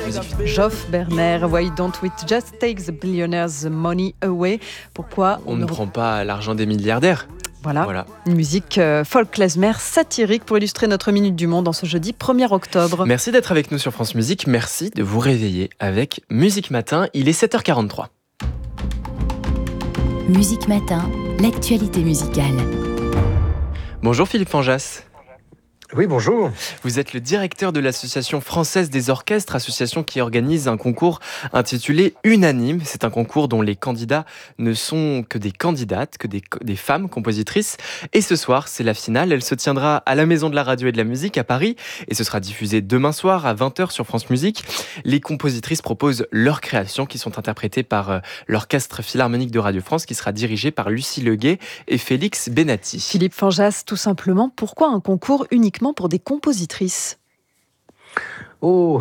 Geoff Berner, Why Don't We Just Take the Billionaires' Money Away? Pourquoi on ne prend pas l'argent des milliardaires? Voilà. Une musique folk klezmer satirique pour illustrer notre Minute du Monde en ce jeudi 1er octobre. Merci d'être avec nous sur France Musique. Merci de vous réveiller avec Musique Matin. Il est 7h43. Musique Matin, l'actualité musicale. Bonjour Philippe Fanjas. Oui, bonjour. Vous êtes le directeur de l'Association française des orchestres, association qui organise un concours intitulé Unanime. C'est un concours dont les candidats ne sont que des candidates, que des femmes compositrices. Et ce soir, c'est la finale. Elle se tiendra à la Maison de la Radio et de la Musique à Paris et ce sera diffusé demain soir à 20h sur France Musique. Les compositrices proposent leurs créations qui sont interprétées par l'Orchestre Philharmonique de Radio France qui sera dirigé par Lucie Leguet et Félix Benatti. Philippe Fanjas, tout simplement, pourquoi un concours uniquement pour des compositrices? Nous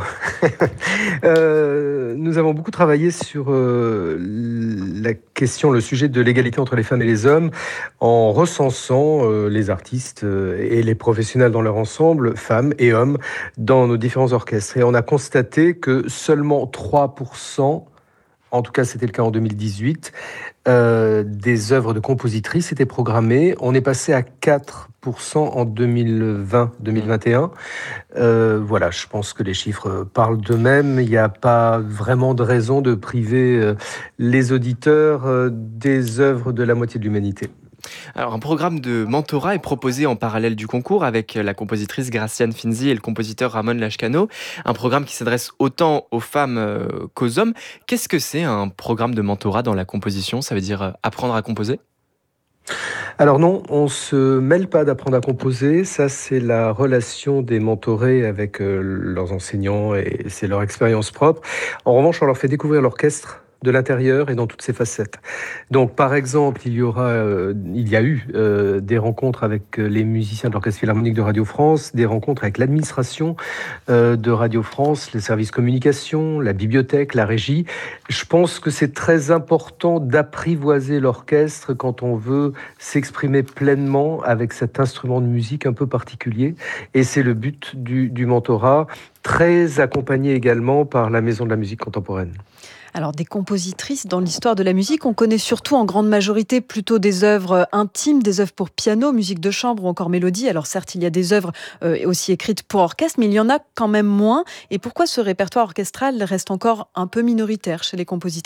avons beaucoup travaillé sur la question, le sujet de l'égalité entre les femmes et les hommes, en recensant les artistes et les professionnels dans leur ensemble, femmes et hommes, dans nos différents orchestres. Et on a constaté que seulement 3%, en tout cas c'était le cas en 2018, des œuvres de compositrices étaient programmées. On est passé à 4% en 2020-2021. Voilà, je pense que les chiffres parlent d'eux-mêmes. Il n'y a pas vraiment de raison de priver les auditeurs des œuvres de la moitié de l'humanité. Alors, un programme de mentorat est proposé en parallèle du concours avec la compositrice Graciane Finzi et le compositeur Ramon Lashkano. Un programme qui s'adresse autant aux femmes qu'aux hommes. Qu'est-ce que c'est un programme de mentorat dans la composition? Ça veut dire apprendre à composer? Alors non, on se mêle pas d'apprendre à composer. Ça, c'est la relation des mentorés avec leurs enseignants et c'est leur expérience propre. En revanche, on leur fait découvrir l'orchestre de l'intérieur et dans toutes ses facettes. Donc, par exemple, il y a eu des rencontres avec les musiciens de l'Orchestre Philharmonique de Radio France, des rencontres avec l'administration de Radio France, les services communication, la bibliothèque, la régie. Je pense que c'est très important d'apprivoiser l'orchestre quand on veut s'exprimer pleinement avec cet instrument de musique un peu particulier. Et c'est le but du mentorat, très accompagné également par la Maison de la musique contemporaine. Alors, des compositrices, dans l'histoire de la musique, on connaît surtout en grande majorité plutôt des œuvres intimes, des œuvres pour piano, musique de chambre ou encore mélodie. Alors certes, il y a des œuvres aussi écrites pour orchestre, mais il y en a quand même moins. Et pourquoi ce répertoire orchestral reste encore un peu minoritaire chez les compositrices ?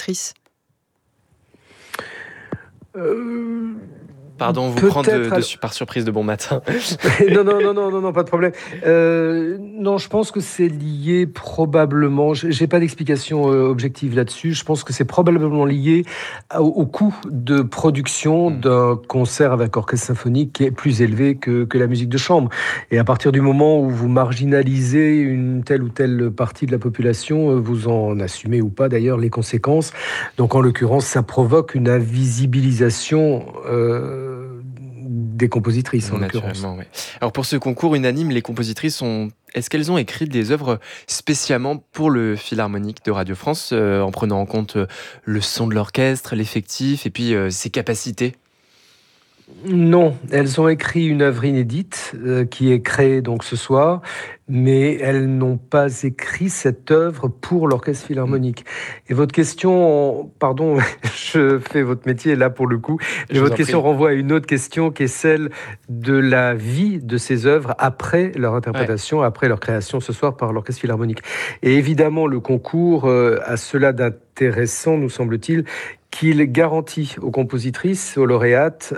Pardon, vous prend par surprise de bon matin. Non, pas de problème. Non, je pense que c'est lié probablement, j'ai pas d'explication objective là-dessus, je pense que c'est probablement lié au coût de production d'un concert avec orchestre symphonique qui est plus élevé que la musique de chambre. Et à partir du moment où vous marginalisez une telle ou telle partie de la population, vous en assumez ou pas d'ailleurs les conséquences. Donc en l'occurrence, ça provoque une invisibilisation des compositrices en l'occurrence. Oui. Alors pour ce concours Unanime, les compositrices est-ce qu'elles ont écrit des œuvres spécialement pour le Philharmonique de Radio France, en prenant en compte le son de l'orchestre, l'effectif et puis ses capacités? Non, elles ont écrit une œuvre inédite qui est créée donc ce soir, mais elles n'ont pas écrit cette œuvre pour l'Orchestre Philharmonique. Et votre question, pardon, je fais votre métier là pour le coup, mais votre question renvoie à une autre question qui est celle de la vie de ces œuvres après leur interprétation, après leur création ce soir par l'Orchestre Philharmonique. Et évidemment, le concours a cela d'intéressant, nous semble-t-il, qu'il garantit aux compositrices, aux lauréates,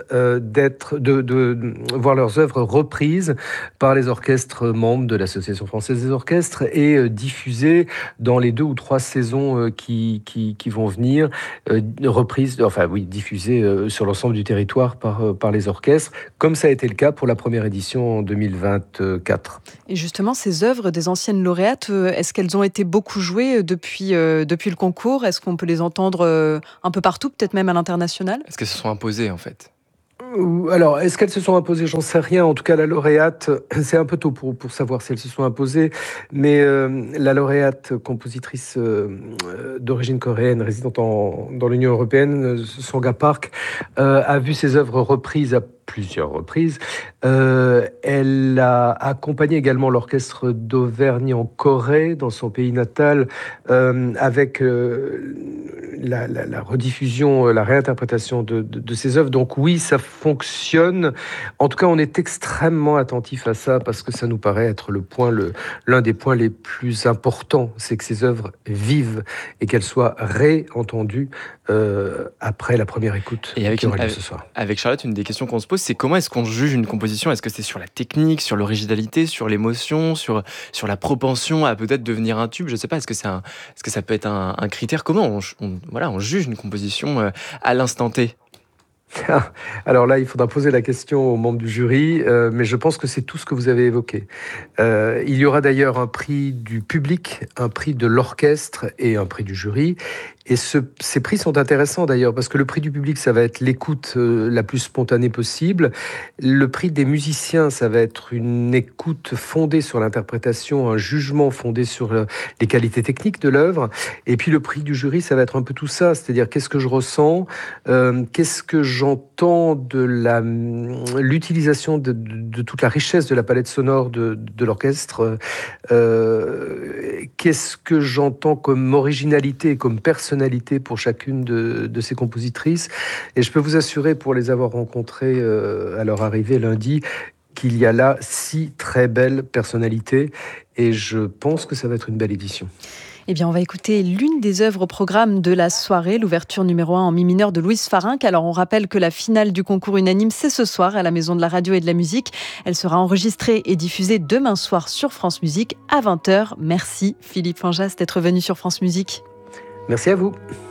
de voir leurs œuvres reprises par les orchestres membres de l'Association française des orchestres et diffusées dans les 2 ou 3 saisons qui vont venir, diffusées sur l'ensemble du territoire par les orchestres, comme ça a été le cas pour la première édition en 2024. Et justement, ces œuvres des anciennes lauréates, est-ce qu'elles ont été beaucoup jouées depuis le concours? Est-ce qu'on peut les entendre un peu partout, peut-être même à l'international? Est-ce qu'elles se sont imposées en fait? Alors, est-ce qu'elles se sont imposées? J'en sais rien. En tout cas, la lauréate, c'est un peu tôt pour savoir si elles se sont imposées, mais la lauréate compositrice d'origine coréenne résidant dans l'Union européenne, Songa Park, a vu ses œuvres reprises à plusieurs reprises. Elle a accompagné également l'orchestre d'Auvergne en Corée, dans son pays natal, avec la rediffusion, la réinterprétation de ses œuvres. Donc oui, ça fonctionne. En tout cas, on est extrêmement attentif à ça parce que ça nous paraît être l'un des points les plus importants, c'est que ces œuvres vivent et qu'elles soient réentendues après la première écoute qui aura lieu ce soir. Avec Charlotte, une des questions qu'on se pose, c'est comment est-ce qu'on juge une composition? Est-ce que c'est sur la technique, sur l'originalité, sur l'émotion, sur la propension à peut-être devenir un tube? Je ne sais pas, est-ce que ça peut être un critère? Comment on juge une composition à l'instant T? Alors là, il faudra poser la question aux membres du jury, mais je pense que c'est tout ce que vous avez évoqué. Il y aura d'ailleurs un prix du public, un prix de l'orchestre et un prix du jury. Et ces prix sont intéressants d'ailleurs, parce que le prix du public, ça va être l'écoute la plus spontanée possible. Le prix des musiciens, ça va être une écoute fondée sur l'interprétation, un jugement fondé sur les qualités techniques de l'œuvre. Et puis le prix du jury, ça va être un peu tout ça, c'est-à-dire qu'est-ce que je ressens, qu'est-ce que j'entends de l'utilisation de toute la richesse de la palette sonore de l'orchestre, qu'est-ce que j'entends comme originalité et comme personnalité pour chacune de ces compositrices. Et je peux vous assurer, pour les avoir rencontrées à leur arrivée lundi, qu'il y a là 6 très belles personnalités. Et je pense que ça va être une belle édition. Eh bien, on va écouter l'une des œuvres au programme de la soirée, l'ouverture numéro 1 en mi mineur de Louise Farinck. Alors, on rappelle que la finale du concours unanime, c'est ce soir à la Maison de la Radio et de la Musique. Elle sera enregistrée et diffusée demain soir sur France Musique à 20h. Merci Philippe Fanjas d'être venu sur France Musique. Merci à vous.